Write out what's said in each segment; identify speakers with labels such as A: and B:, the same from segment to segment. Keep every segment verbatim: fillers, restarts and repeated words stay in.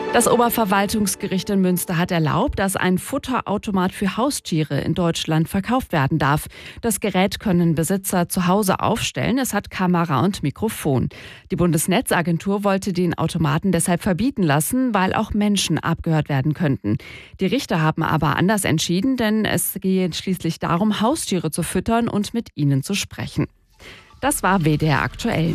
A: Das Oberverwaltungsgericht in Münster hat erlaubt, dass ein Futterautomat für Haustiere in Deutschland verkauft werden darf. Das Gerät können Besitzer zu Hause aufstellen. Es hat Kamera und Mikrofon. Die Bundesnetzagentur wollte den Automaten deshalb verbieten lassen, weil auch Menschen abgehört werden könnten. Die Richter haben aber anders entschieden, denn es gehe schließlich darum, Haustiere zu füttern und mit ihnen zu sprechen. Das war W D R aktuell.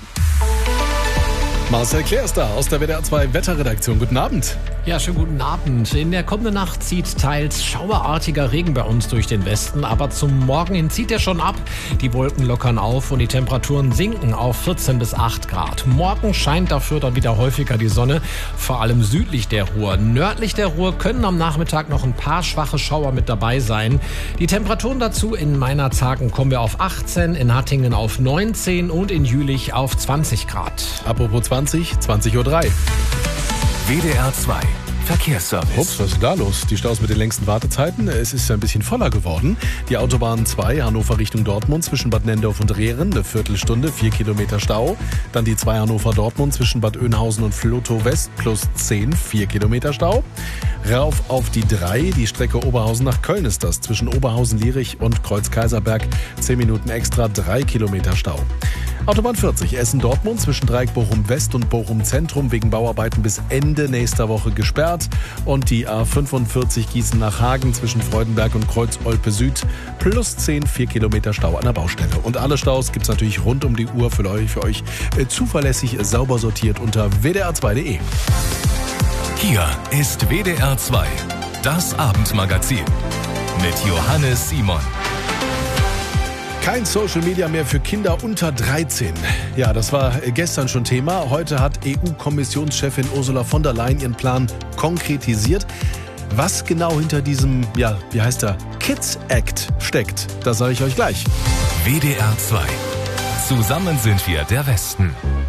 B: Marcel Claire ist da aus der W D R zwei Wetterredaktion. Guten Abend.
C: Ja, schönen guten Abend. In der kommenden Nacht zieht teils schauerartiger Regen bei uns durch den Westen, aber zum Morgen hin zieht er schon ab. Die Wolken lockern auf und die Temperaturen sinken auf vierzehn bis acht Grad. Morgen scheint dafür dann wieder häufiger die Sonne, vor allem südlich der Ruhr. Nördlich der Ruhr können am Nachmittag noch ein paar schwache Schauer mit dabei sein. Die Temperaturen dazu in Meinerzhagen kommen wir auf achtzehn, in Hattingen auf neunzehn und in Jülich auf zwanzig Grad.
B: Apropos zwanzig, zwanzig Uhr drei.
D: W D R zwei Verkehrsservice.
B: Ups, was ist da los? Die Staus mit den längsten Wartezeiten. Es ist ein bisschen voller geworden. Die Autobahn zwei, Hannover Richtung Dortmund, zwischen Bad Nendorf und Rehren, eine Viertelstunde, vier Kilometer Stau. Dann die zwei Hannover-Dortmund zwischen Bad Oeynhausen und Flotow West, plus zehn, vier Kilometer Stau. Rauf auf die drei, die Strecke Oberhausen nach Köln ist das, zwischen Oberhausen-Lierich und Kreuz-Kaiserberg, zehn Minuten extra, drei Kilometer Stau. Autobahn vierzig, Essen-Dortmund, zwischen Dreieck Bochum-West und Bochum-Zentrum, wegen Bauarbeiten bis Ende nächster Woche gesperrt. Und die A fünfundvierzig Gießen nach Hagen zwischen Freudenberg und Kreuz-Olpe Süd, plus zehn, vier Kilometer Stau an der Baustelle. Und alle Staus gibt's natürlich rund um die Uhr für euch, für euch äh, zuverlässig sauber sortiert unter w d r zwei punkt d e.
D: Hier ist W D R zwei, das Abendmagazin mit Johannes Simon.
B: Kein Social Media mehr für Kinder unter dreizehn. Ja, das war gestern schon Thema. Heute hat E U-Kommissionschefin Ursula von der Leyen ihren Plan konkretisiert. Was genau hinter diesem, ja, wie heißt er, Kids Act steckt, das sage ich euch gleich.
D: W D R zwei. Zusammen sind wir der Westen.